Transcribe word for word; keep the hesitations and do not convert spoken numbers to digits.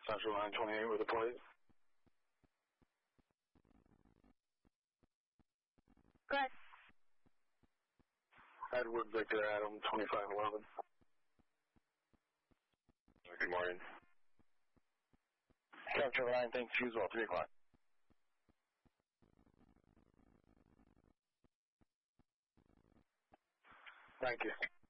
Central line twenty-eight with a plate. Good. Edward Victor Adam, twenty-five eleven. Good morning. Central line, thanks, Fusewell, three o'clock. Thank you.